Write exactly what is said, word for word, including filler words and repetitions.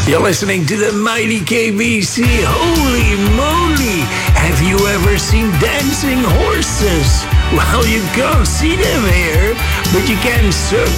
You're listening to the mighty K B C. Holy moly! Have you ever seen dancing horses? Well, you can't see them here, but you can